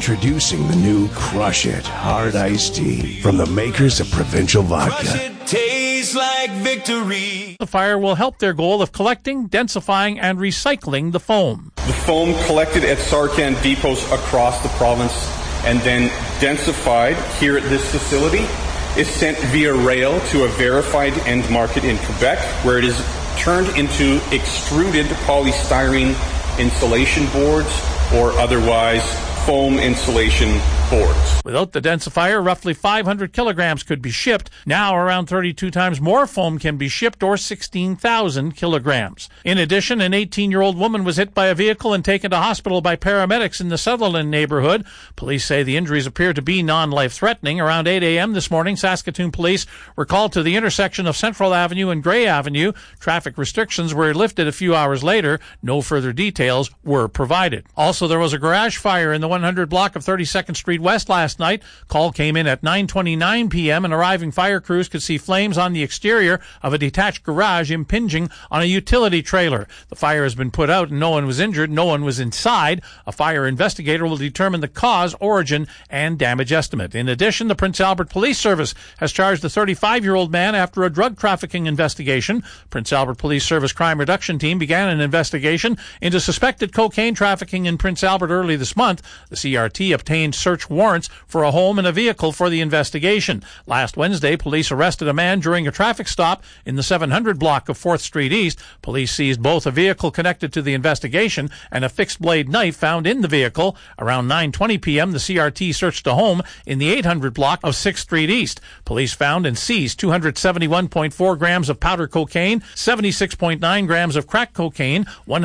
Introducing the new Crush It Hard Iced Tea from the makers of Provincial Vodka. Crush it, tastes like victory. The fire will help their goal of collecting, densifying, and recycling the foam. The foam collected at Sarcan depots across the province and then densified here at this facility is sent via rail to a verified end market in Quebec, where it is turned into extruded polystyrene insulation boards or otherwise foam insulation boards. Without the densifier, roughly 500 kilograms could be shipped. Now around 32 times more foam can be shipped, or 16,000 kilograms. In addition, an 18-year-old woman was hit by a vehicle and taken to hospital by paramedics in the Sutherland neighborhood. Police say the injuries appear to be non-life-threatening. Around 8 a.m. this morning, Saskatoon police were called to the intersection of Central Avenue and Gray Avenue. Traffic restrictions were lifted a few hours later. No further details were provided. Also, there was a garage fire in the 100 block of 32nd Street West last night. Call came in at 9:29 p.m. and arriving fire crews could see flames on the exterior of a detached garage impinging on a utility trailer. The fire has been put out and no one was injured. No one was inside. A fire investigator will determine the cause, origin, and damage estimate. In addition, the Prince Albert Police Service has charged a 35-year-old man after a drug trafficking investigation. Prince Albert Police Service Crime Reduction Team began an investigation into suspected cocaine trafficking in Prince Albert early this month. The CRT obtained search warrants for a home and a vehicle for the investigation. Last Wednesday, police arrested a man during a traffic stop in the 700 block of 4th Street East. Police seized both a vehicle connected to the investigation and a fixed-blade knife found in the vehicle. Around 9:20 p.m., the CRT searched a home in the 800 block of 6th Street East. Police found and seized 271.4 grams of powder cocaine, 76.9 grams of crack cocaine,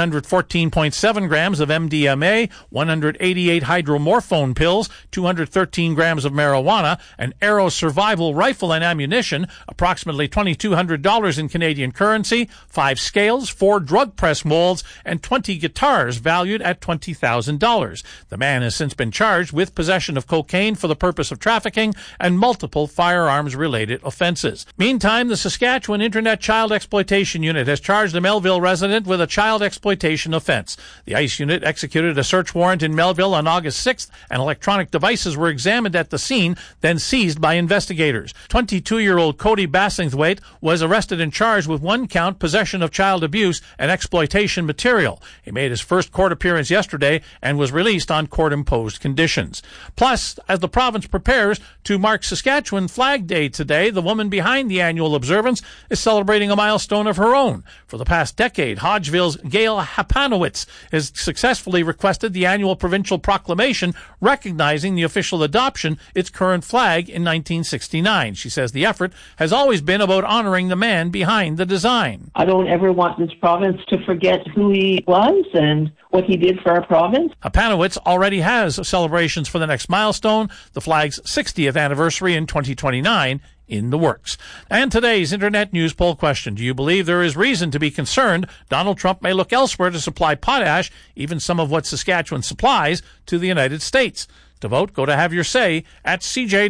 114.7 grams of MDMA, 188 hydromorphone pills, 213 grams of marijuana, an Aero survival rifle and ammunition, approximately $2,200 in Canadian currency, 5 scales, 4 drug press molds, and 20 guitars valued at $20,000. The man has since been charged with possession of cocaine for the purpose of trafficking and multiple firearms-related offenses. Meantime, the Saskatchewan Internet Child Exploitation Unit has charged a Melville resident with a child exploitation offense. The ICE unit executed a search warrant in Melville on August 6th, and electronic devices were examined at the scene, then seized by investigators. 22-year-old Cody Bassingthwaite was arrested and charged with 1 count possession of child abuse and exploitation material. He made his first court appearance yesterday and was released on court-imposed conditions. Plus, as the province prepares to mark Saskatchewan Flag Day today, the woman behind the annual observance is celebrating a milestone of her own. For the past decade, Hodgeville's Gail Hapanowitz has successfully requested the annual provincial proclamation recognizing the official adoption its current flag in 1969. She says the effort has always been about honoring the man behind the design. I don't ever want this province to forget who he was and what he did for our province. Hapanowitz already has celebrations for the next milestone, the flag's 60th anniversary in 2029, in the works. And today's Internet News poll question: do you believe there is reason to be concerned Donald Trump may look elsewhere to supply potash, even some of what Saskatchewan supplies, to the United States? To vote, go to have your say at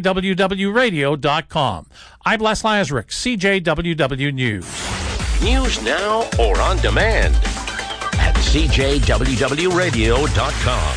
cjwwradio.com. I'm Les Lazaruk, CJWW News. News now or on demand at cjwwradio.com.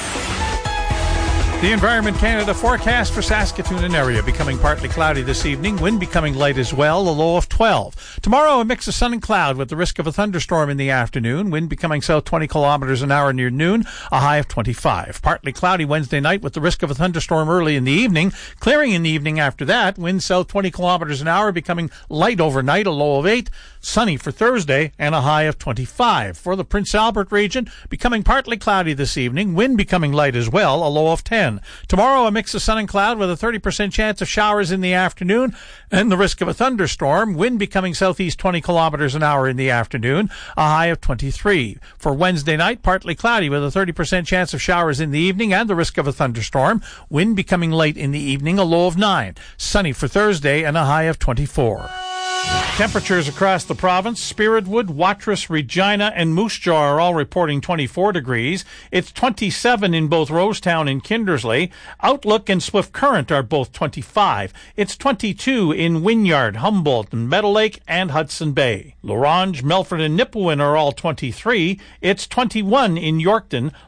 The Environment Canada forecast for Saskatoon and area: becoming partly cloudy this evening, wind becoming light as well, a low of 12. Tomorrow, a mix of sun and cloud with the risk of a thunderstorm in the afternoon, wind becoming south 20 kilometers an hour near noon, a high of 25. Partly cloudy Wednesday night with the risk of a thunderstorm early in the evening, clearing in the evening after that, wind south 20 kilometers an hour, becoming light overnight, a low of 8. Sunny for Thursday and a high of 25. For the Prince Albert region, becoming partly cloudy this evening, wind becoming light as well, a low of 10. Tomorrow, a mix of sun and cloud with a 30% chance of showers in the afternoon and the risk of a thunderstorm, wind becoming southeast 20 kilometers an hour in the afternoon, a high of 23. For Wednesday night, partly cloudy with a 30% chance of showers in the evening and the risk of a thunderstorm, wind becoming light in the evening, a low of 9. Sunny for Thursday and a high of 24. Temperatures across the province: Spiritwood, Watrous, Regina, and Moose Jaw are all reporting 24 degrees. It's 27 in both Rosetown and Kindersley. Outlook and Swift Current are both 25. It's 22 in Wynyard, Humboldt, and Meadow Lake, and Hudson Bay. Lorange, Melford, and Nipawin are all 23. It's 21 in Yorkton,